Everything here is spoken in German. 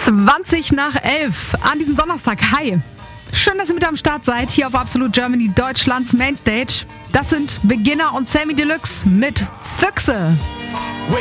11:20 an diesem Donnerstag. Hi. Schön, dass ihr mit am Start seid, hier auf Absolute Germany, Deutschlands Mainstage. Das sind Beginner und Sammy Deluxe mit Füchse. Wake